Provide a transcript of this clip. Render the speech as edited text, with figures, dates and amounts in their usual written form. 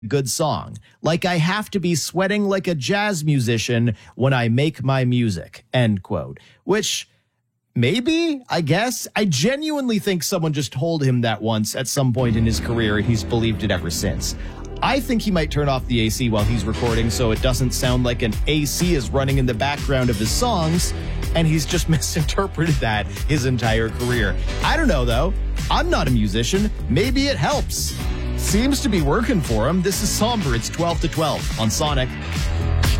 good song. Like I have to be sweating like a jazz musician when I make my music, end quote. Which maybe, I guess, I genuinely think someone just told him that once at some point in his career and he's believed it ever since. I think he might turn off the AC while he's recording so it doesn't sound like an AC is running in the background of his songs, and he's just misinterpreted that his entire career. I don't know, though. I'm not a musician. Maybe it helps. Seems to be working for him. This is Somber. It's 12 to 12 on Sonic.